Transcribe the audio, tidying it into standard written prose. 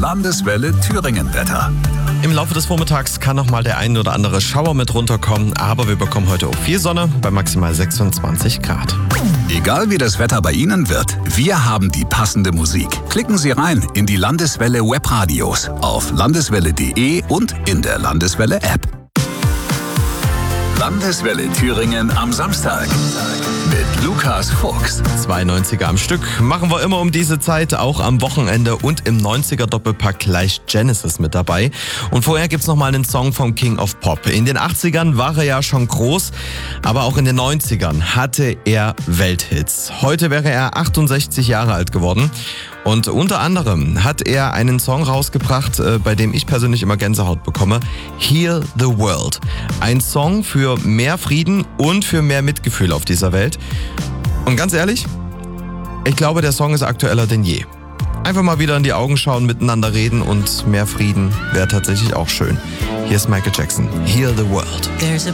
Landeswelle Thüringen-Wetter. Im Laufe des Vormittags kann noch mal der ein oder andere Schauer mit runterkommen, aber wir bekommen heute auch viel Sonne bei maximal 26 Grad. Egal wie das Wetter bei Ihnen wird, wir haben die passende Musik. Klicken Sie rein in die Landeswelle Webradios auf landeswelle.de und in der Landeswelle App. Landeswelle Thüringen am Samstag mit Lukas Fuchs. 92er am Stück machen wir immer um diese Zeit, auch am Wochenende, und im 90er Doppelpack gleich Genesis mit dabei. Und vorher gibt's noch mal einen Song vom King of Pop. In den 80ern war er ja schon groß, aber auch in den 90ern hatte er Welthits. Heute wäre er 68 Jahre alt geworden. Und unter anderem hat er einen Song rausgebracht, bei dem ich persönlich immer Gänsehaut bekomme. Heal the World. Ein Song für mehr Frieden und für mehr Mitgefühl auf dieser Welt. Und ganz ehrlich, ich glaube, der Song ist aktueller denn je. Einfach mal wieder in die Augen schauen, miteinander reden und mehr Frieden wäre tatsächlich auch schön. Hier ist Michael Jackson. Heal the World.